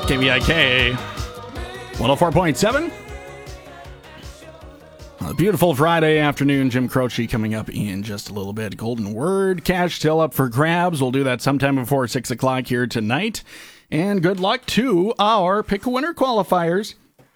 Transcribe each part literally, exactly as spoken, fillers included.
K V I K one oh four point seven. A beautiful Friday afternoon. Jim Croce coming up in just a little bit. Golden Word cash still up for grabs. We'll do that sometime before six o'clock here tonight. And good luck to our Pick a Winner qualifiers.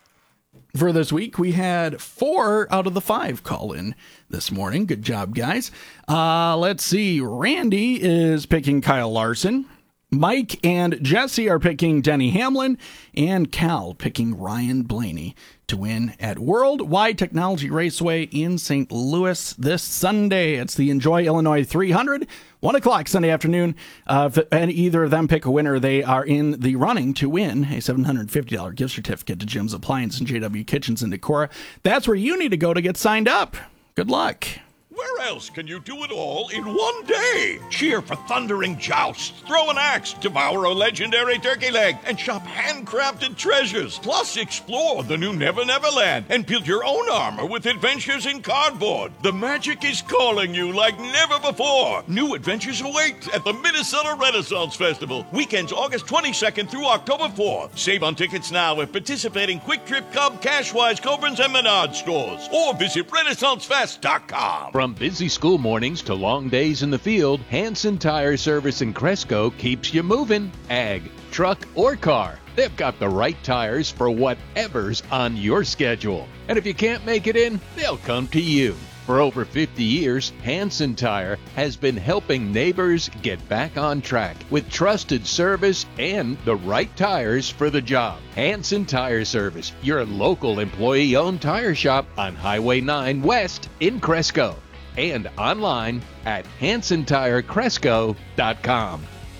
For this week, we had four out of the five call in this morning. Good job, guys. Uh, let's see. Randy is picking Kyle Larson. Mike and Jesse are picking Denny Hamlin, and Cal picking Ryan Blaney to win at Worldwide Technology Raceway in Saint Louis this Sunday. It's the Enjoy Illinois three hundred, one o'clock Sunday afternoon. Uh, if and either of them pick a winner, they are in the running to win a seven hundred fifty dollars gift certificate to Jim's Appliance and J W Kitchens in Decorah. That's where you need to go to get signed up. Good luck. Where else can you do it all in one day? Cheer for thundering jousts, throw an axe, devour a legendary turkey leg, and shop handcrafted treasures. Plus, explore the new Never Never Land and build your own armor with adventures in cardboard. The magic is calling you like never before. New adventures await at the Minnesota Renaissance Festival. Weekends August twenty-second through October fourth. Save on tickets now at participating Quick Trip, Cub, Cashwise, Cobrins, and Menard stores. Or visit Renaissance Fest dot com. From busy school mornings to long days in the field, Hanson Tire Service in Cresco keeps you moving. Ag, truck, or car, they've got the right tires for whatever's on your schedule. And if you can't make it in, they'll come to you. For over fifty years, Hanson Tire has been helping neighbors get back on track with trusted service and the right tires for the job. Hanson Tire Service, your local employee-owned tire shop on Highway nine West in Cresco. And online at Hanson Tire Cresco dot com.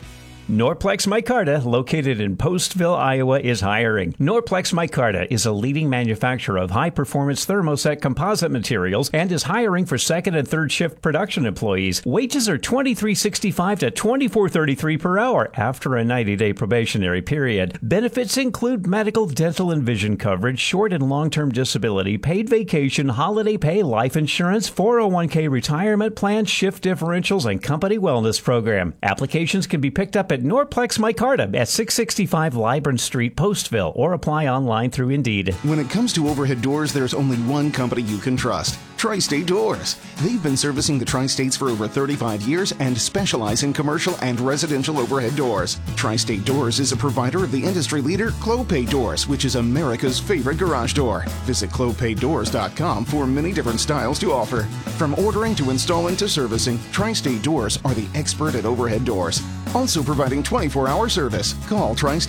Norplex Micarta, located in Postville, Iowa, is hiring. Norplex Micarta is a leading manufacturer of high-performance thermoset composite materials and is hiring for second and third shift production employees. Wages are twenty-three sixty-five to twenty-four thirty-three per hour after a ninety-day probationary period. Benefits include medical, dental, and vision coverage, short and long-term disability, paid vacation, holiday pay, life insurance, four oh one k retirement plan, shift differentials, and company wellness program. Applications can be picked up at Norplex Micarta at six sixty-five Libron Street, Postville, or apply online through Indeed. When it comes to overhead doors, there's only one company you can trust. Tri-State Doors. They've been servicing the Tri-States for over thirty-five years and specialize in commercial and residential overhead doors. Tri-State Doors is a provider of the industry leader Clopay Doors, which is America's favorite garage door. Visit clopay doors dot com for many different styles to offer. From ordering to installing to servicing, Tri-State Doors are the expert at overhead doors. Also providing twenty-four hour service. Call Tri-State